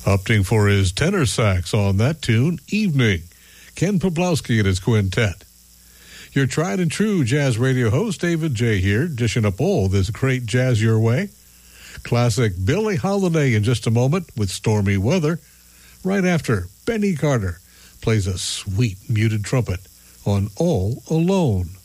Opting for his tenor sax on that tune, Evening, Ken Poblowski and his quintet. Your tried and true jazz radio host, David J. here, dishing up all this great jazz your way. Classic Billie Holiday in just a moment with Stormy Weather. Right after, Benny Carter plays a sweet muted trumpet on All Alone.